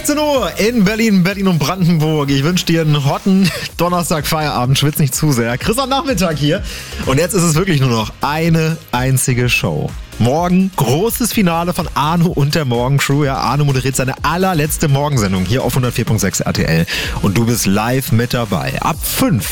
16 Uhr in Berlin und Brandenburg. Ich wünsche dir einen hotten Donnerstag Feierabend. Schwitz nicht zu sehr. Chris am Nachmittag hier. Und jetzt ist es wirklich nur noch eine einzige Show. Morgen großes Finale von Arno und der Morgencrew. Ja, Arno moderiert seine allerletzte Morgensendung hier auf 104.6 RTL. Und du bist live mit dabei. Ab 5